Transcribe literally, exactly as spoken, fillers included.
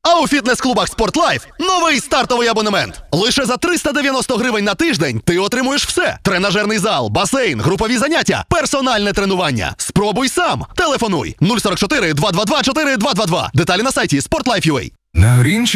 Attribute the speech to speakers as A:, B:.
A: А у фітнес-клубах «Спортлайф» новий стартовий абонемент. Лише за триста дев'яносто гривень на тиждень ти отримуєш все. Тренажерний зал, басейн, групові заняття, персональне тренування. Спробуй сам. Телефонуй нуль сорок чотири два два два чотири два два два. Деталі на сайті спортлайф крапка ю а.
B: На Грінчі